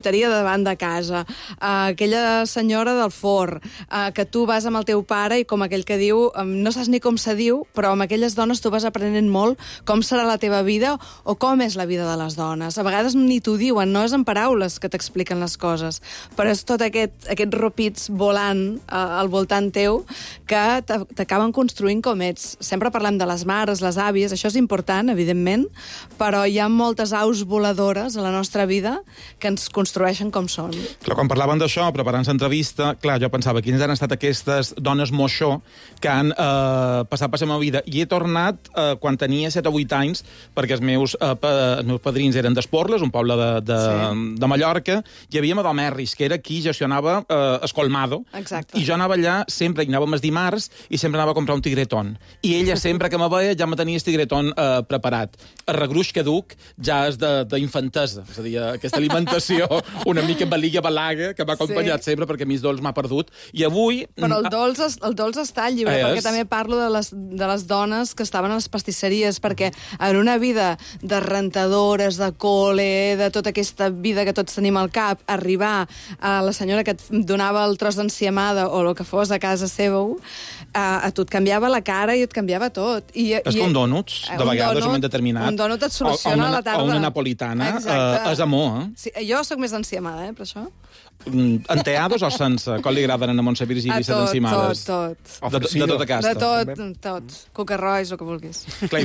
comissaria de davant de casa, aquella senyora del forn, que tu vas amb el teu pare i com aquell que diu, no saps ni com se diu, però amb aquelles dones tu vas aprenent molt com serà la teva vida o com és la vida de les dones. A vegades ni t'ho diuen, no és en paraules que t'expliquen les coses, però és tot aquests ropits volant al voltant teu que t'acaben construint com ets. Sempre parlem de les mares, les àvies, això és important, evidentment, però hi ha moltes aus voladores a la nostra vida que ens construeixen com són. Clar, quan parlaven d'això, preparant l'entrevista, clar, jo pensava quines han estat aquestes dones moixó que han passat per la meva vida. I he tornat quan tenia 7 o 8 anys, perquè els meus padrins eren d'Esporles, un poble de Mallorca, i hi havia Madame Merris, que era qui gestionava Escolmado. Exacte. I jo anava allà sempre, hi anàvem els dimarts, i sempre anava a comprar un tigretón. I ella, sempre que me veia, ja me tenia el tigretón preparat. El regruix que duc ja és d'infantesa, és a dir, aquesta alimentació una mica baliga balaga que m'ha acompanyat sempre perquè a mi el dolç m'ha perdut. I avui... Però el dolç està al llibre, perquè també parlo de les dones que estaven a les pastisseries, perquè en una vida de rentadores, de cole, de tota aquesta vida que tots tenim al cap, arribar a la senyora que et donava el tros d'enciamada o el que fos a casa seva, a tu et canviava la cara i et canviava tot. És com dònuts, de vegades, un moment determinat. Un dònut et soluciona a la tarda. O una napolitana, és amor, eh? Sí, jo sóc més enciamada, per això. Enteados o sense? Com li agraden a Montse Virgili set encimades? Tot. De tota casta? De tot. Cucarrois, el que vulguis. Clar,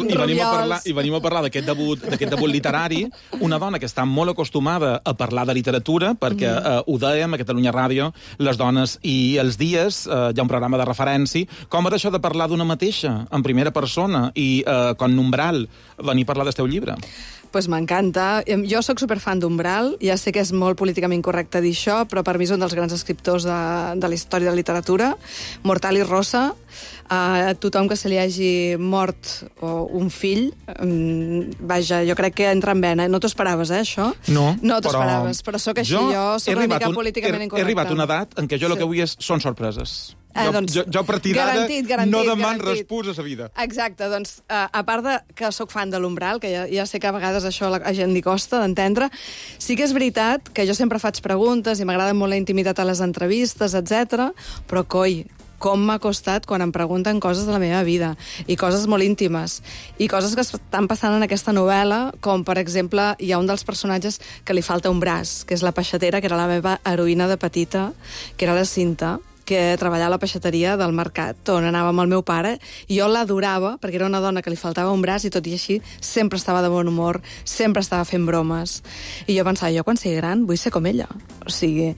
i venim a parlar d'aquest debut literari, una dona que està molt acostumada a parlar de literatura, perquè ho dèiem a Catalunya Ràdio, les dones i els dies, hi ha un programa de referència, com era això de parlar d'una mateixa, en primera persona, i con Umbral, venir a parlar del teu llibre? Pues m'encanta. Jo sóc superfan d'Umbral, ja sé que és molt políticament correcte dir això, però per mi és un dels grans escriptors de la història de la literatura. Mortal i Rosa, tothom que se li hagi mort un fill, vaja, jo crec que entra en vena. No t'ho esperaves, això? No t'ho esperaves, però sóc així, jo sóc una mica políticament incorrecta. He arribat a una edat en què jo el que vull són sorpreses. Jo a partir d'ara no deman respús a la vida. Exacte, doncs, a part de que sóc fan de l'Umbral, que ja sé que a vegades això a la gent li costa d'entendre, sí que és veritat que jo sempre faig preguntes i m'agrada molt la intimitat a les entrevistes, etc. Però, coi, com m'ha costat quan em pregunten coses de la meva vida, i coses molt íntimes, i coses que estan passant en aquesta novel·la, com, per exemple, hi ha un dels personatges que li falta un braç, que és la peixatera, que era la meva heroïna de petita, que era la Cinta, que treballava a la peixateria del mercat, on anava amb el meu pare, i jo l'adorava, perquè era una dona que li faltava un braç, i tot i així sempre estava de bon humor, sempre estava fent bromes. I jo pensava, jo quan sigui gran vull ser com ella. O sigui,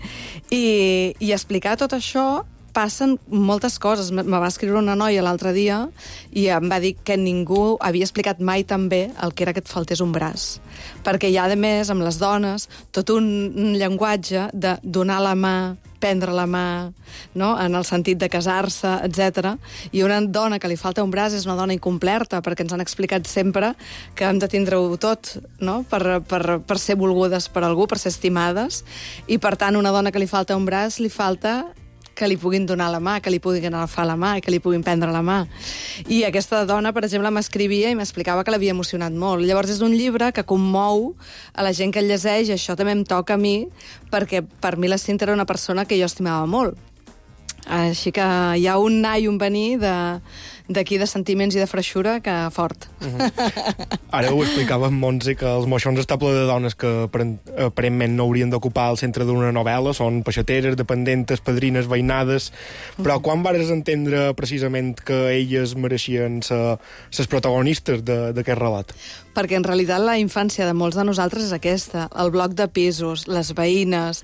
i explicar tot això passen moltes coses. Me va escriure una noia l'altre dia i em va dir que ningú havia explicat mai tan bé el que era que et faltés un braç. Perquè hi ha, a més, amb les dones, tot un llenguatge de donar la mà, prendre la mà, no? En el sentit de casar-se, etc. I una dona que li falta un braç és una dona incompleta, perquè ens han explicat sempre que hem de tindre-ho tot, no? Per ser volgudes per algú, per ser estimades, i per tant una dona que li falta un braç li falta que li puguin donar la mà, que li puguin agafar la mà, que li puguin prendre la mà. I aquesta dona, per exemple, m'escrivia i m'explicava que l'havia emocionat molt. Llavors és un llibre que commou a la gent que el llegeix, i això també em toca a mi, perquè per mi la Cinta era una persona que jo estimava molt. Així que hi ha un anar i un venir d'aquí de sentiments i de freixura que fort. Ara ho explicava en Montse, que els moixons està ple de dones que aparentment no haurien d'ocupar el centre d'una novel·la, són peixateres, dependentes, padrines, veïnades, però quan vares entendre precisament que elles mereixien ser les protagonistes d'aquest relat? Perquè en realitat la infància de molts de nosaltres és aquesta, el bloc de pisos, les veïnes,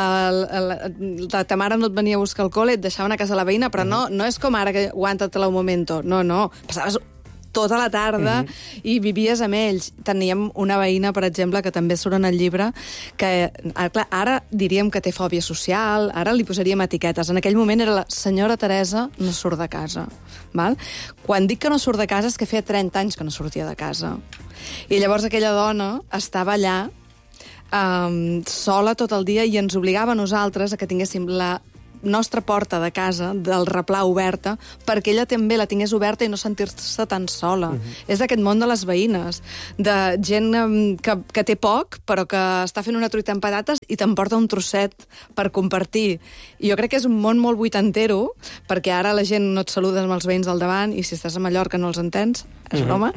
ta mare no et venia a buscar al col·le, et deixaven a casa la veïna, però no és com ara que aguanta't-la un moment. No. Passaves tota la tarda i vivies amb ells. Teníem una veïna, per exemple, que també surt en el llibre, que ara diríem que té fòbia social, ara li posaríem etiquetes. En aquell moment era la senyora Teresa no surt de casa. Val? Quan dic que no surt de casa és que feia 30 anys que no sortia de casa. I llavors aquella dona estava allà sola tot el dia i ens obligava a nosaltres a que tinguéssim la nostra porta de casa, del replà oberta, perquè ella també la tingués oberta i no sentir-se tan sola. És d'aquest món de les veïnes, de gent que té poc, però que està fent una truita amb patates i t'emporta un trosset per compartir. I jo crec que és un món molt vuitantero, perquè ara la gent no et saluda amb els veïns al davant i si estàs a Mallorca no els entens, és broma.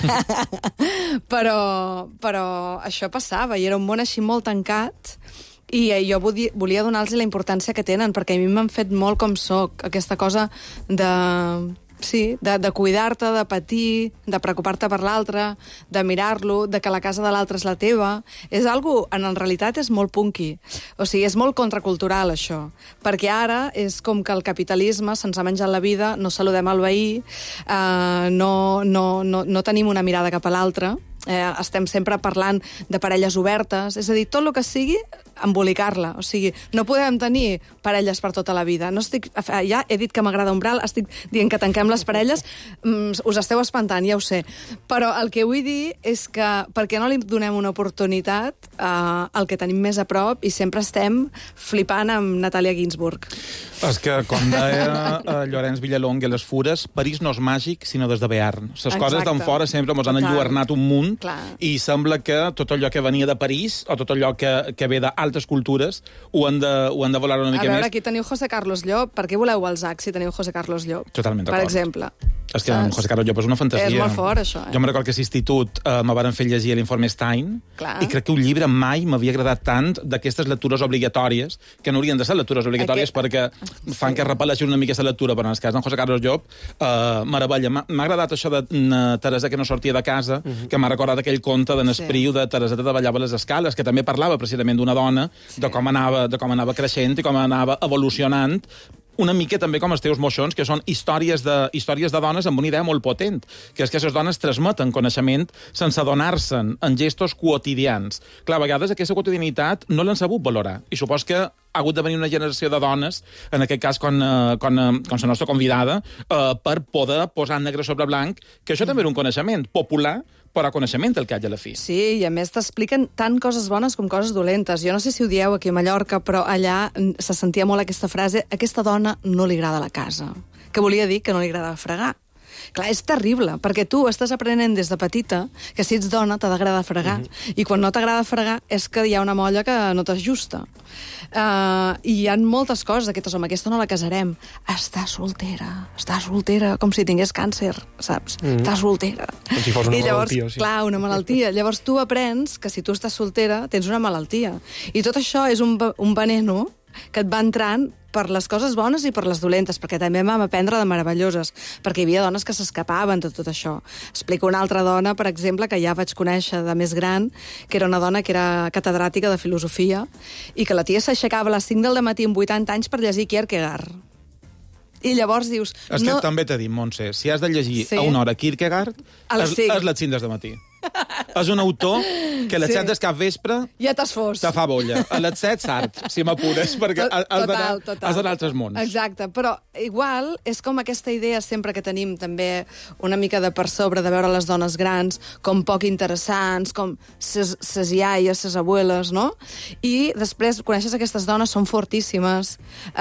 però això passava i era un món així molt tancat i jo volia donar-los la importància que tenen, perquè a mi m'han fet molt com soc, aquesta cosa de cuidar-te, de patir, de preocupar-te per l'altre, de mirar-lo, de que la casa de l'altre és la teva. És algo, en realitat, és molt punky. O sigui, és molt contracultural, això. Perquè ara és com que el capitalisme se'ns ha menjat la vida, no saludem el veí, no tenim una mirada cap a l'altre, estem sempre parlant de parelles obertes, és a dir, tot el que sigui, embolicar-la. O sigui, no podem tenir parelles per tota la vida. Ja he dit que m'agrada Umbral, estic dient que tanquem les parelles, us esteu espantant, ja ho sé. Però el que vull dir és que per què no li donem una oportunitat al que tenim més a prop i sempre estem flipant amb Natàlia Ginsburg. És que, com deia Llorenç Villalonga a les Fures, París no és màgic, sinó des de Bearn. Les coses d'en fora sempre ens han enlluernat un munt i sembla que tot allò que venia de París o tot allò que ve d'altres cultures ho han de volar una mica més. A veure, aquí teniu José Carlos Llop. Per què voleu Balzac si teniu José Carlos Llop? Totalment d'acord. Per exemple. És que José Carlos Llop és una fantasia. És molt fort, això. Jo me'n recordo que a l'institut me varen fer llegir l'informe Stein i crec que un llibre mai m'havia agradat tant d'aquestes lectures obligatòries, que no haurien de ser lectures obligatòries perquè fan que repel·leixi una mica la lectura, però en el cas d'en José Carlos Llop, meravella. M'ha agradat això de Teresa que no sortia de casa, que m'ha recordat aquell conte de Nespriu de Tereseta davallava les escales, que també parlava precisament d'una dona, de com anava creixent i com anava evolucionant, una mica també com els teus moixons, que són històries de dones amb una idea molt potent, que és que les dones transmeten coneixement sense adonar-se'n en gestos quotidians. Clar, a vegades aquesta quotidianitat no l'han sabut valorar, i supos que ha hagut de venir una generació de dones, en aquest cas com la nostra convidada, per poder posar negre sobre blanc que això també era un coneixement popular, però coneixement el que hi ha a la fi. Sí, i a més t'expliquen tant coses bones com coses dolentes. Jo no sé si ho dieu aquí a Mallorca, però allà se sentia molt aquesta frase: aquesta dona no li agrada la casa. Que volia dir que no li agradava fregar. Clar, és terrible, perquè tu estàs aprenent des de petita que si ets dona t'ha d'agradar fregar, i quan no t'agrada fregar és que hi ha una molla que no t'ajusta. I hi ha moltes coses aquestes, amb aquesta no la casarem. Està soltera, com si tingués càncer, saps? Està soltera. Com si fos una malaltia, sí. Clar, una malaltia. Llavors tu aprens que si tu estàs soltera tens una malaltia. I tot això és un veneno que et va entrant per les coses bones i per les dolentes, perquè també vam aprendre de meravelloses, perquè hi havia dones que s'escapaven de tot això. Explico una altra dona, per exemple, que ja vaig conèixer de més gran, que era una dona que era catedràtica de filosofia, i que la tia s'aixecava a les 5 del matí amb 80 anys per llegir Kierkegaard. I llavors dius... És que també t'he dit, Montse, si has de llegir a una hora Kierkegaard, és les 5 del matí. És un autor que a les 7 del capvespre ja t'has fos. Te fa bolla. A les 7 sart, si m'apures, perquè has d'anar a altres mons. Exacte, però igual és com aquesta idea sempre que tenim també una mica de per sobre de veure les dones grans com poc interessants, com ses iaies, ses abueles, no? I després coneixes aquestes dones, són fortíssimes,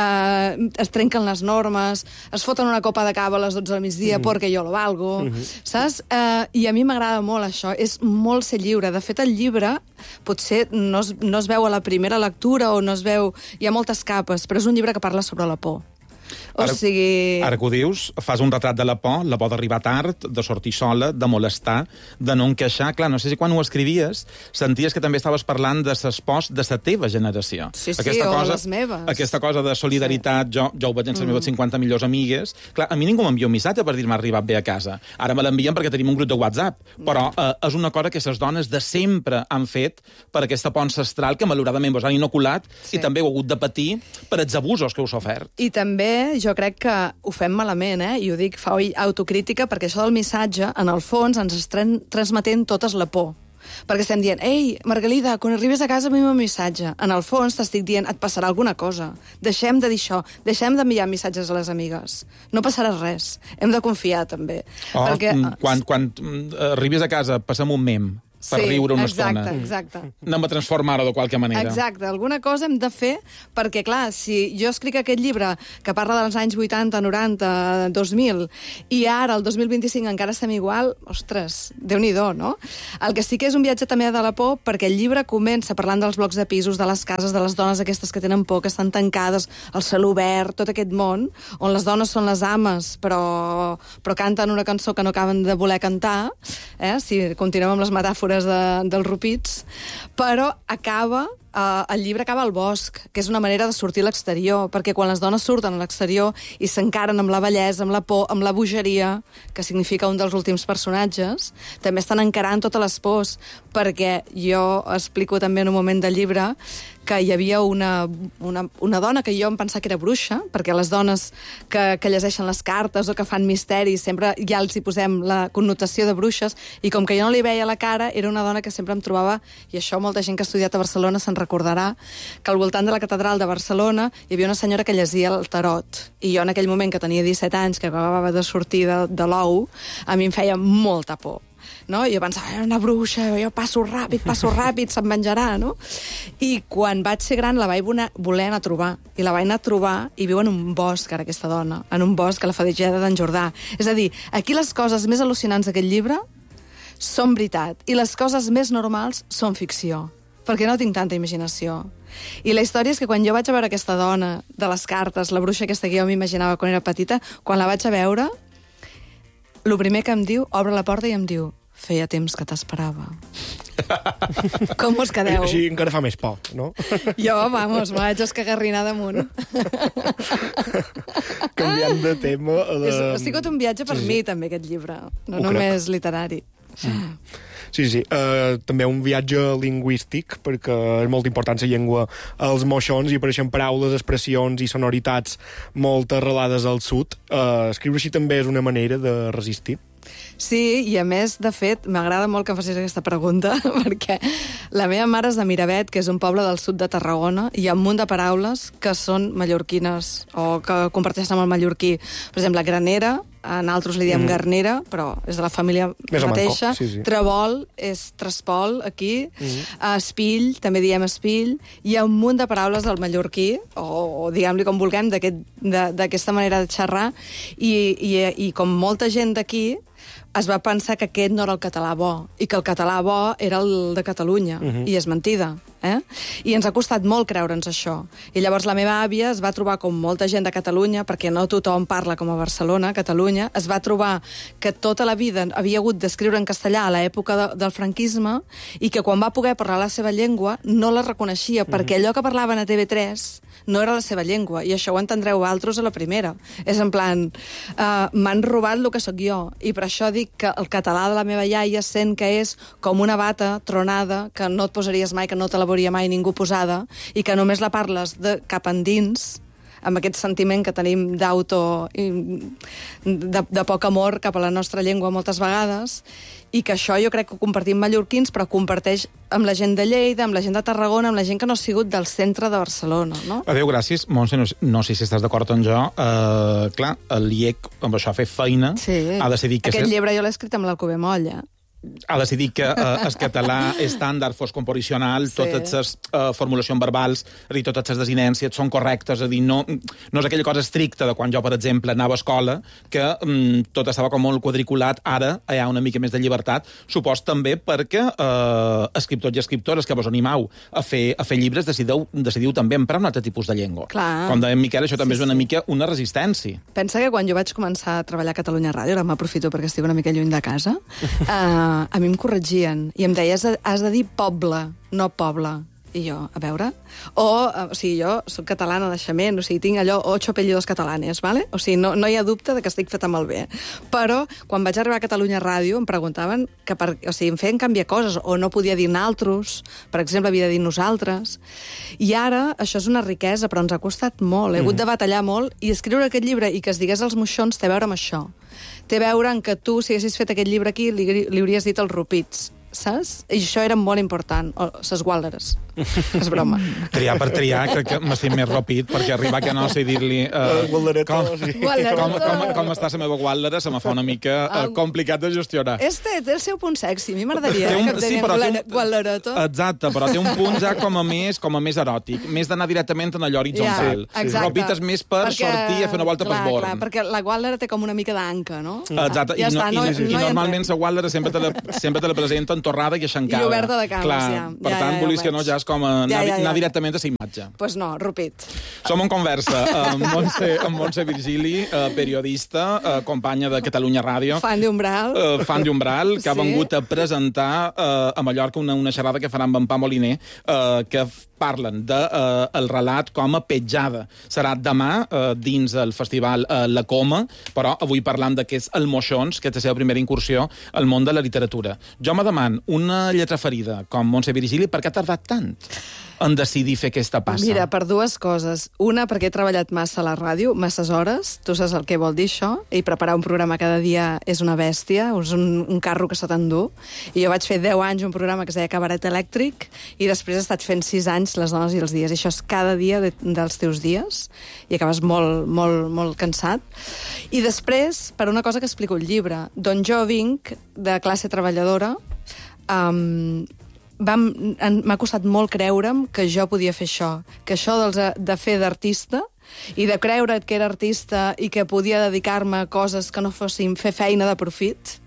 es trenquen les normes, es foten una copa de cava a les 12 del migdia perquè jo lo valgo, saps? I a mi m'agrada molt això, és molt ser lliure. De fet, el llibre potser no es veu a la primera lectura o no es veu... Hi ha moltes capes, però és un llibre que parla sobre la por. Ara que ho dius, fas un retrat de la por d'arribar tard, de sortir sola, de molestar, de no encaixar. Clar, no sé si quan ho escrivies senties que també estaves parlant de ses pors de la teva generació. Sí, o les meves. Aquesta cosa de solidaritat, jo ho veig en les meves 50 millors amigues. Clar, a mi ningú m'envia un missatge per dir-me arribat bé a casa. Ara me l'envien perquè tenim un grup de WhatsApp. Però és una cosa que les dones de sempre han fet per aquesta por ancestral que malauradament vos han inoculat i també ho ha hagut de patir per els abusos que us ha ofert. I també jo crec que ho fem malament, i ho dic, fa autocrítica, perquè això del missatge, en el fons, ens estem transmetent totes la por. Perquè estem dient, ei, Margalida, quan arribes a casa envia'm un missatge. En el fons t'estic dient, et passarà alguna cosa. Deixem de dir això, deixem d'enviar missatges a les amigues. No passarà res. Hem de confiar, també. Quan arribis a casa, passa'm un mem. per riure una estona. Exacte. Anem a transformar-ho de qualque manera. Exacte, alguna cosa hem de fer, perquè, clar, si jo escric aquest llibre que parla dels anys 80, 90, 2000, i ara, el 2025, encara estem igual, ostres, Déu-n'hi-do, no? El que sí que és un viatge també de la por, perquè el llibre comença parlant dels blocs de pisos, de les cases, de les dones aquestes que tenen por, que estan tancades, el cel obert, tot aquest món, on les dones són les ames, però canten una cançó que no acaben de voler cantar, si continuem amb les metàfores dels rupits, però el llibre acaba al bosc, que és una manera de sortir a l'exterior, perquè quan les dones surten a l'exterior i s'encaren amb la bellesa, amb la por, amb la bogeria, que significa un dels últims personatges, també estan encarant totes les pors, perquè jo explico també en un moment del llibre que hi havia una dona que jo em pensava que era bruixa, perquè les dones que llegeixen les cartes o que fan misteris sempre ja els hi posem la connotació de bruixes, i com que jo no li veia la cara, era una dona que sempre em trobava, i això molta gent que ha estudiat a Barcelona se'n recordarà, que al voltant de la catedral de Barcelona hi havia una senyora que llegia el tarot, i jo en aquell moment que tenia 17 anys, que acabava de sortir de l'ou, a mi em feia molta por. No? Jo pensava, una bruixa, jo passo ràpid, se'm menjarà, no? I quan vaig ser gran la vaig voler anar a trobar, i la vaig anar a trobar i viu en un bosc, ara, aquesta dona, en un bosc a la Fadegeda d'en Jordà. És a dir, aquí les coses més al·lucinants d'aquest llibre són veritat, i les coses més normals són ficció, perquè no tinc tanta imaginació. I la història és que quan jo vaig a veure aquesta dona de les cartes, la bruixa aquesta que jo m'imaginava quan era petita, quan la vaig a veure, el primer que em diu, obre la porta i em diu: feia temps que t'esperava. Com us quedeu? Així encara fa més por, no? Jo, vamos, vaig escagarrinar damunt. Canviant de tema... Ha sigut un viatge per mi, també, aquest llibre. No només literari. Sí. També un viatge lingüístic, perquè és molt important la llengua als moixons, i apareixen paraules, expressions i sonoritats molt arrelades al sud. Escriure així també és una manera de resistir. Sí, i a més, de fet, m'agrada molt que em facis aquesta pregunta, perquè la meva mare és de Miravet, que és un poble del sud de Tarragona, i hi ha un munt de paraules que són mallorquines o que comparteixen amb el mallorquí. Per exemple, granera, nosaltres li diem garnera, però és de la família mateixa. Sí. Trebol és trespol, aquí. Espill, també diem espill. Hi ha un munt de paraules del mallorquí, o diguem-li com vulguem, d'aquesta manera de xerrar, i com molta gent d'aquí es va pensar que aquest no era el català bo, i que el català bo era el de Catalunya, i és mentida. I ens ha costat molt creure'ns això. I llavors la meva àvia es va trobar com molta gent de Catalunya, perquè no tothom parla com a Barcelona, Catalunya, es va trobar que tota la vida havia hagut d'escriure en castellà a l'època del franquisme, i que quan va poder parlar la seva llengua no la reconeixia, perquè allò que parlaven a TV3 no era la seva llengua, i això ho entendreu altres a la primera. És en plan, m'han robat el que sóc jo, i per això dic que el català de la meva iaia sent que és com una bata tronada, que no et posaries mai, que no te la veuria mai ningú posada, i que només la parles de cap endins, amb aquest sentiment que tenim de poc amor cap a la nostra llengua moltes vegades, i que això jo crec que ho compartim mallorquins, però comparteix amb la gent de Lleida, amb la gent de Tarragona, amb la gent que no ha sigut del centre de Barcelona, no? Adéu, gràcies. Montse, no sé si estàs d'acord amb jo. Clar, el IEC, amb això, ha fet feina. Sí. Ha decidit que... Aquest llibre jo l'he escrit amb l'Alcover Molla. Ha decidit que el català estàndard fos composicional, totes les formulacions verbals, és a dir, totes les desinències són correctes, és a dir, no és aquella cosa estricta de quan jo, per exemple, anava a escola, que tot estava com molt quadriculat. Ara hi ha una mica més de llibertat, supos també perquè escriptors i escriptores que vos animau a fer llibres decidiu també emprar un altre tipus de llengua. Clar. Com deia en Miquel, això també és una mica una resistència. Pensa que quan jo vaig començar a treballar a Catalunya Ràdio, ara m'aprofito perquè estic una mica lluny de casa, a mi em corregien i em deia, has de dir poble, no poble. I jo, a veure... O sigui, jo soc catalana de naixement, o sigui, tinc allò 8 apellidos catalanes, ¿vale? O sigui, no hi ha dubte de que estic feta molt bé. Però, quan vaig arribar a Catalunya Ràdio, em preguntaven que em feien canviar coses, o no podia dir naltros, per exemple, havia de dir nosaltres. I ara, això és una riquesa, però ens ha costat molt. He hagut de batallar molt, i escriure aquest llibre i que es digués els moixons té a veure amb això. Té a veure en que tu, si haguessis fet aquest llibre aquí, li hauries dit els rupits. saps? I això era molt important, les Guàlleres. És broma. Triar per triar, crec que m'estic més ràpid, perquè arribar a Canossa i dir-li com està la meva Guàllera se me fa una mica complicat de gestionar. Té el seu punt sexy, a mi m'agradaria que em deien Guàllereto. Exacte, però té un punt ja com a més eròtic, més d'anar directament en allò horitzontal. Ràpid és més per sortir a fer una volta pel born. Perquè la Guàllera té com una mica d'anca, no? Exacte, i normalment la Guàllera sempre te la presenten torrada i aixencada. I oberta de cames, ja. Per tant, volies que no, ja és com anar directament a la imatge. Doncs no, Rupit. Som en conversa amb Montse Virgili, periodista, companya de Catalunya Ràdio. Fan d'Umbral. Que ha vengut a presentar a Mallorca una xerrada que faran amb en Pau Moliner, que parlen del relat com a petjada. Serà demà dins el festival La Coma, però avui parlam de què és el Moixons, que és la seva primera incursió al món de la literatura. Jo me deman una lletra ferida com Montse Virgili, per què ha tardat tant en decidir fer aquesta passa? Mira, per dues coses. Una, perquè he treballat massa a la ràdio, masses hores, tu saps el que vol dir això, i preparar un programa cada dia és una bèstia, és un carro que se t'endú. I jo vaig fer 10 anys un programa que es deia Cabaret Elèctric, i després he estat fent 6 anys Les dones i els dies. I això és cada dia dels teus dies, i acabes molt, molt, molt cansat. I després, per una cosa que explico al llibre, d'on jo vinc, de classe treballadora, m'ha costat molt creure'm que jo podia fer això, que això de fer d'artista i de creure que era artista i que podia dedicar-me a coses que no fossin fer feina de profit,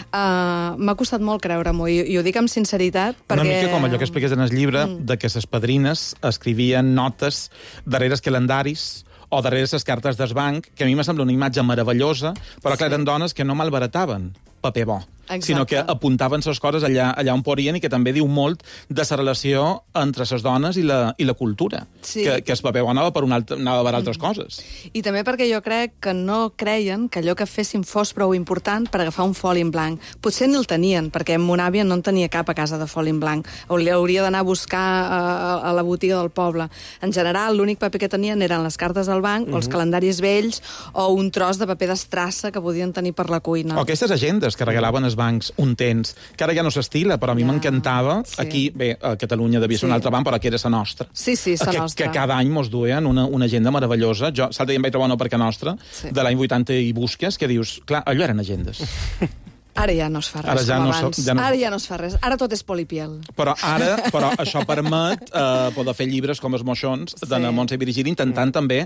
m'ha costat molt creure-m'ho, i ho dic amb sinceritat perquè... Una mica com allò que expliques en el llibre, de que les padrines escrivien notes darrere els calendaris o darrere les cartes del banc, que a mi me sembla una imatge meravellosa, però clar, eren dones que no malbarataven paper bo, sinó que apuntaven les coses allà on podien, i que també diu molt de la relació entre les dones i la cultura. Sí. Que el paper bo anava per altres coses. I també perquè jo crec que no creien que allò que fessin fos prou important per agafar un foli en blanc. Potser ni el tenien, perquè mon àvia no en tenia cap a casa de foli en blanc. Hauria d'anar a buscar a la botiga del poble. En general, l'únic paper que tenien eren les cartes del banc, o els calendaris vells, o un tros de paper d'estrassa que podien tenir per la cuina. O aquestes agendes que regalaven els bancs un temps, que ara ja no s'estila, però a mi m'encantava. Sí. Aquí, bé, a Catalunya devia ser un altre banc, però que era la nostra. Sí, la nostra. Que cada any mos duien una agenda meravellosa. Jo l'altre dia em vaig trobar una per Can Nostra, de l'any 80 i busques, que dius, clar, allò eren agendes. Ara ja no es fa res com abans. Ara ja no es fa res. Ara tot és polipiel. Però això permet poder fer llibres com Els Moixons, de Montse Virgili, intentant també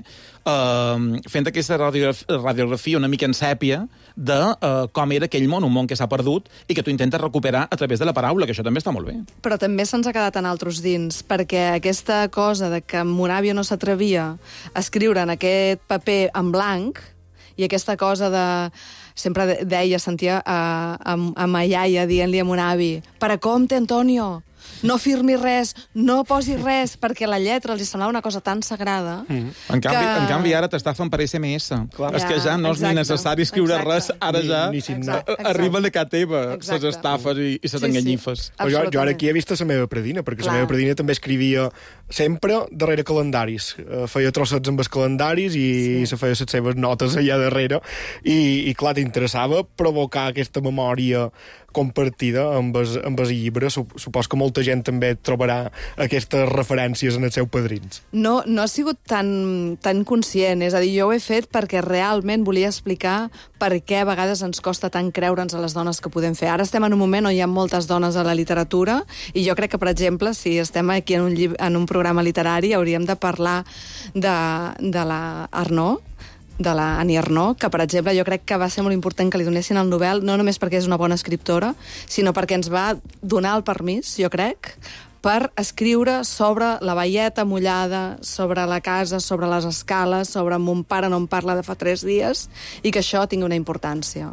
fent aquesta radiografia una mica en sèpia de com era aquell món, un món que s'ha perdut i que tu intentes recuperar a través de la paraula, que això també està molt bé. Però també se'ns ha quedat en altres dins, perquè aquesta cosa de que mon àvia no s'atrevia a escriure en aquest paper en blanc, i aquesta cosa de... Sempre sentia a ma iaia dient-li a mon avi: «Per a compte, Antonio, no firmi res, no posi res», perquè la lletra els semblava una cosa tan sagrada. En canvi, ara t'estafen per SMS. És que ja no és ni necessari escriure res, ara ja arriben a casa teva, les estafes i les enganyifes. Jo ara aquí he vist la meva predina, perquè la meva predina també escrivia sempre darrere calendaris. Feia trossets amb els calendaris i se feia les seves notes allà darrere, i clar, t'interessava provocar aquesta memòria compartida amb els llibres. Supos que molta gent també trobarà aquestes referències en els seus padrins. No ha sigut tan conscient, és a dir, jo ho he fet perquè realment volia explicar per què a vegades ens costa tant creure'ns a les dones que podem fer. Ara estem en un moment on hi ha moltes dones a la literatura, i jo crec que, per exemple, si estem aquí en un programa literari, hauríem de parlar de la Arnaud, de la Annie Ernaux, que, per exemple, jo crec que va ser molt important que li donessin el Nobel, no només perquè és una bona escriptora, sinó perquè ens va donar el permís, jo crec, per escriure sobre la velleta mullada, sobre la casa, sobre les escales, sobre mon pare no em parla de fa 3 dies, i que això tingui una importància.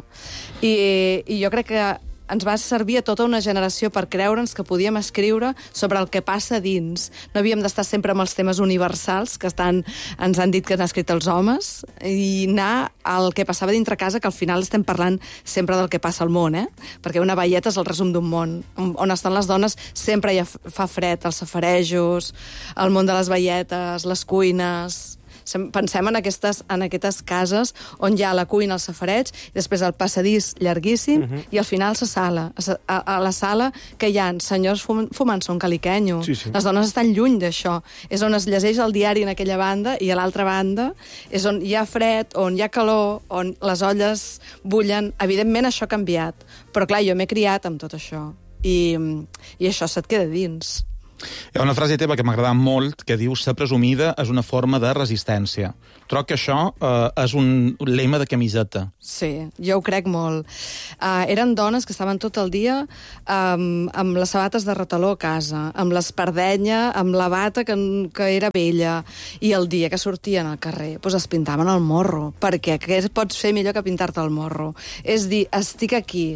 I jo crec que ens va servir a tota una generació per creure'ns que podíem escriure sobre el que passa dins. No havíem d'estar sempre amb els temes universals que ens han dit que han escrit els homes, i anar al que passava dintre casa, que al final estem parlant sempre del que passa al món, perquè una velleta és el resum d'un món. On estan les dones sempre fa fred, els safarejos, el món de les velletes, les cuines... Pensem en aquestes cases on hi ha la cuina, el safareig, i després el passadís llarguíssim, i al final la sala. A la sala que hi ha senyors fumant-se un caliquenyo. Sí. Les dones estan lluny d'això. És on es llegeix el diari en aquella banda, i a l'altra banda és on hi ha fred, on hi ha calor, on les olles bullen. Evidentment això ha canviat, però clar, jo m'he criat amb tot això. I això se't queda dins. Hi ha una frase teva que m'ha agradat molt que diu: ser presumida és una forma de resistència. Trobo que això és un lema de camiseta. Sí, jo ho crec molt. Eren dones que estaven tot el dia amb les sabates de retaló a casa, amb l'espardenya, amb la bata que era vella, i el dia que sortien al carrer es pintaven el morro, perquè què pots fer millor que pintar-te el morro? És dir, estic aquí.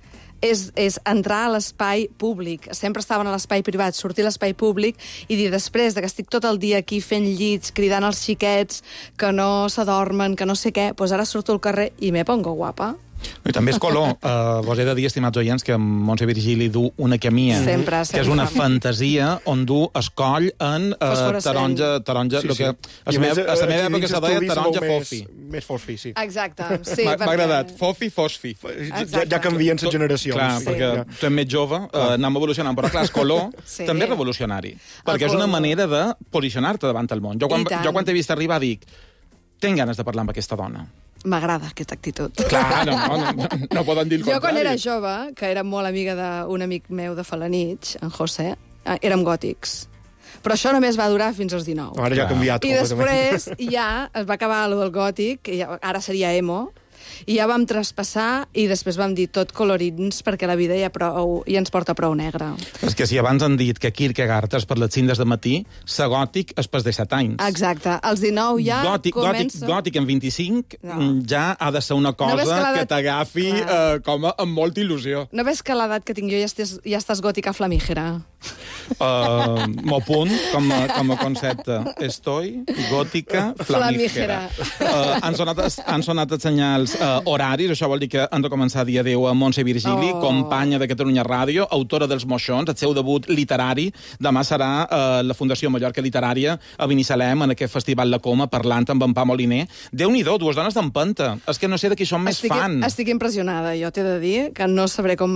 És entrar a l'espai públic. Sempre estaven a l'espai privat, sortir a l'espai públic i dir, després de que estic tot el dia aquí fent llits, cridant als xiquets que no s'adormen, que no sé què, doncs ara surto al carrer i me pongo guapa. I també és color. Vos he de dir, estimats oients, que Montse Virgili du una camia, sempre, que és una fantasia on du escoll en taronja, lo que a la meva època se deia taronja fofi. Més fosfi, sí. Exacte. Sí, m'ha agradat. Fofi, fosfi. Ja canvien les generacions. Clar, perquè tu ets més jove, anem evolucionant, però clar, el color també és revolucionari, perquè és una manera de posicionar-te davant el món. Jo quan t'he vist arribar dic, tinc ganes de parlar amb aquesta dona. M'agrada aquesta actitud. Clar, no poden dir el contrari. Jo, quan era jove, que era molt amiga d'un amic meu de Falanich, en José, érem gòtics. Però això només va durar fins als 19. Ara ja ha canviat. I després ja es va acabar allò del gòtic, que ara seria emo, i ja vam traspassar i després vam dir tot colorins perquè la vida ja ens porta prou negre. És que si abans han dit que Kierkegaard és per les 5 de matí, ser gòtic és per 17 anys. Exacte. Als 19 ja comença... Gòtic en 25 ja ha de ser una cosa que t'agafi amb molta il·lusió. No ves que a l'edat que tinc jo ja estàs gòtica flamígera? M'ho punt com a concepte. Estoy gòtica flamígera. Han sonat els senyals horaris, això vol dir que han de començar a dir adéu a Montse Virgili, companya de Catalunya Ràdio, autora dels Moixons, el seu debut literari. Demà serà la Fundació Mallorca Literària a Binissalem, en aquest festival La Coma, parlant amb en Pau Moliner. Déu-n'hi-do, 2 dones d'empenta. És que no sé de qui som més fan. Estic impressionada, jo t'he de dir, que no sabré com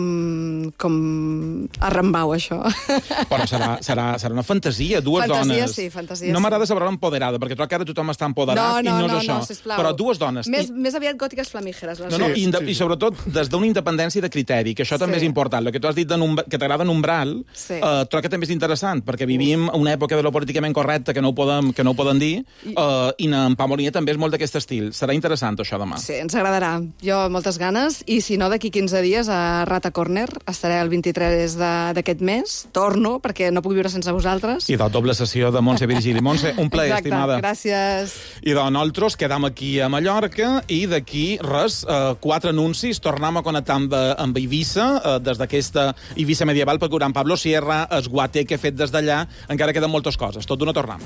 arrambau això. Però serà una fantasia, dues dones. Fantasia, no m'agrada saber empoderada, perquè trobo que ara tothom està empoderat i no és això. Sisplau. Però dues dones. Més aviat gòtiques flamígeres. I sobretot des d'una independència de criteri, que això també és important. El que tu has dit que t'agrada Umbral, trobo que també és interessant, perquè vivim una època de lo políticament correcte que no ho poden dir, i en Pau Moliner també és molt d'aquest estil. Serà interessant això demà. Sí, ens agradarà. Jo moltes ganes, i si no, d'aquí 15 dies a Rata Corner, estaré el 23 d'aquest mes, torno, perquè no puc viure sense vosaltres. I de doble sessió de Montse Virgili. Montse, un plaer, estimada. Gràcies. I de nosaltres quedam aquí a Mallorca, i d'aquí res, 4 anuncis, tornem a connectar amb Eivissa, des d'aquesta Eivissa medieval, perquè en Pablo Sierra, el guater que he fet des d'allà, encara queden moltes coses. Tot d'una tornem.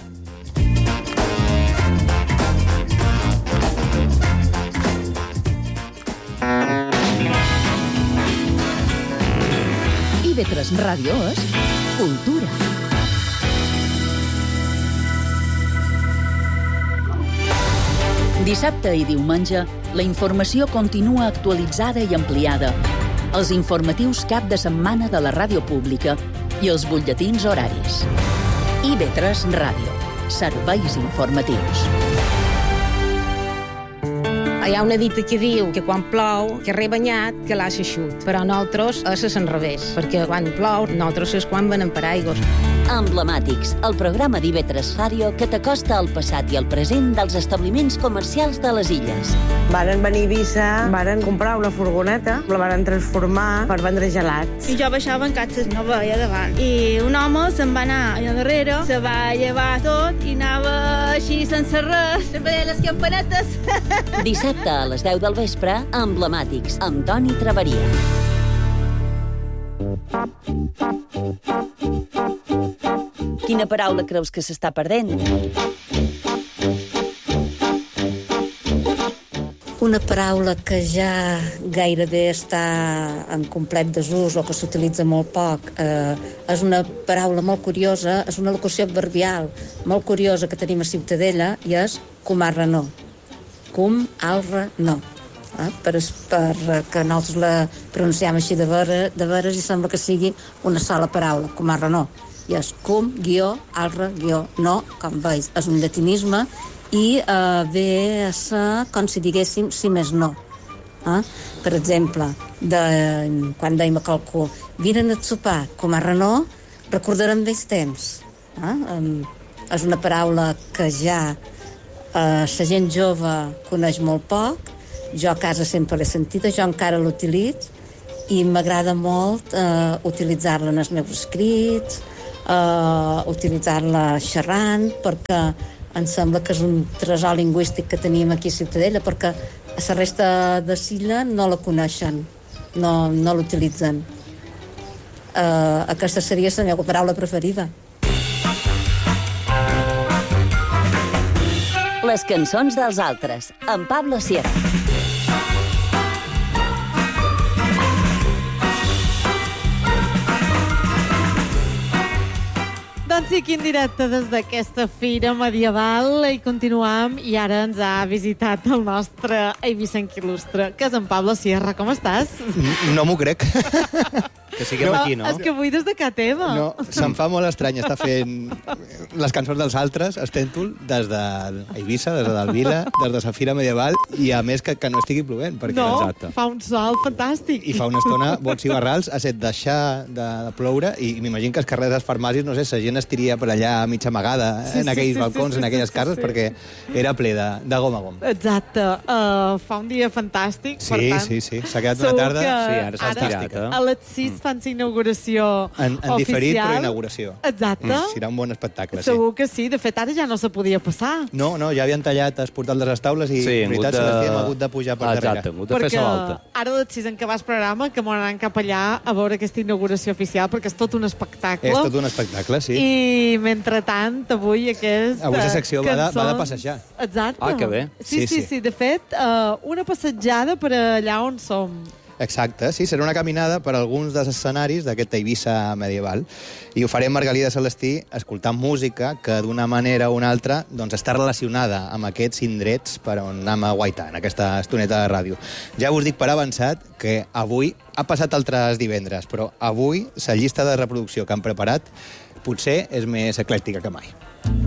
IB3 Ràdio és cultura. Dissabte i diumenge, la informació continua actualitzada i ampliada. Els informatius cap de setmana de la ràdio pública i els butlletins horaris. IB3 Ràdio. Serveis informatius. Hi ha una dita que diu que quan plou, que rebanyat, que l'ha eixut. Però nosaltres és l'enrevés, perquè quan plou, nosaltres és quan venen per aigües. Emblemàtics, el programa d'IB3 Ràdio que t'acosta al passat i al present dels establiments comercials de les illes. Varen venir a Eivissa, varen comprar una furgoneta, la varen transformar per vendre gelats. I jo baixava en catxes, no veia davant. I un home se'n va anar allà darrere, se va llevar tot i anava així sense res, sempre deia les campanetes. Dissabte a les 10 del vespre, Emblemàtics, amb Toni Traveria. Quina paraula creus que s'està perdent? Una una paraula que ja gairebé està en complet desús o que s'utilitza molt poc. És una paraula molt curiosa, és una locució adverbial molt curiosa que tenim a Ciutadella i és cumarra no. Cum, alra, no. Perquè nosaltres la pronunciam així de veres i sembla que sigui una sola paraula, cumarra no. I és cum, guió, alra, guió, no, com veus. És un llatinisme i ve a ser com si diguéssim si més no. Per exemple, quan dèiem a qualcú vinen a sopar, cumarra no, recordarem vells temps. És una paraula que ja la gent jove coneix molt poc. Jo a casa sempre l'he sentida, jo encara l'utilitzo i m'agrada molt utilitzar-la en els meus escrits, utilitzar-la xerrant, perquè em sembla que és un tresor lingüístic que tenim aquí a Ciutadella, perquè a la resta de l'illa no la coneixen, no l'utilitzen. Aquesta seria la meva paraula preferida. Les cançons dels altres, amb Pablo Sierra. Doncs sí, quin directe des d'aquesta fira medieval i continuam, i ara ens ha visitat el nostre eivissenc il·lustre, que és en Pablo Sierra. Com estàs? No m'ho crec. Que siguem aquí, no? És que avui des de casa teva. No, se'm fa molt estrany estar fent les cançons dels altres, estèntol, des d'Eivissa, des de Vila, des de la fira medieval, i a més que no estigui plovent. Perquè, no, exacte, fa un sol fantàstic. I fa una estona, bots i barrals, ha set deixar de ploure, i m'imagino que els carrers dels farmàcies, no sé, la gent estiria per allà mitja amagada, en aquells balcons, en aquelles cases, perquè era ple de gom a gom. Exacte. Fa un dia fantàstic, per tant... Sí. S'ha quedat una tarda... Sí, ara s'ha estirat. A les 6 fan la inauguració en diferit, però inauguració. Exacte. Serà un bon espectacle, sí. Segur que sí. De fet, ara ja no se podia passar. No, ja havien tallat els portals de les taules i, en veritat, hem hagut de pujar per darrere. Exacte, hem hagut de fer la volta. Ara a les 6 en què vas programa, que m'anaran cap allà a veure aquesta inauguració oficial, perquè és tot un espectacle. És tot un espectacle, sí. I, mentrestant, avui la secció va de passejar. Exacte. Ah, que bé. Sí. De fet, una passejada per allà on som. Exacte, sí, serà una caminada per alguns dels escenaris d'aquesta Eivissa medieval. I ho farem Margalida Celestí escoltant música que d'una manera o una altra doncs, està relacionada amb aquests indrets per on anem a guaitar en aquesta estoneta de ràdio. Ja us dic per avançat que avui ha passat altres divendres, però avui la llista de reproducció que han preparat potser és més eclèctica que mai.